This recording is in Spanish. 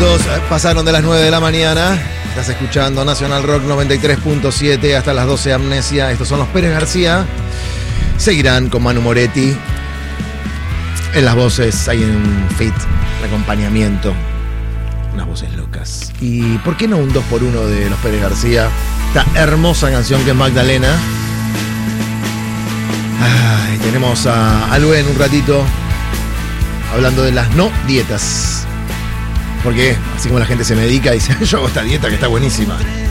minutos pasaron de las 9 de la mañana. Estás escuchando Nacional Rock 93.7 hasta las 12 Amnesia. Estos son los Pérez García. Seguirán con Manu Moretti. En las voces hay un feat, un acompañamiento. Unas voces locas. ¿Y por qué no un 2x1 de los Pérez García? Esta hermosa canción que es Magdalena. Ay, tenemos a Alue en un ratito hablando de las no dietas. Porque así como la gente se medica y dice, yo hago esta dieta que está buenísima.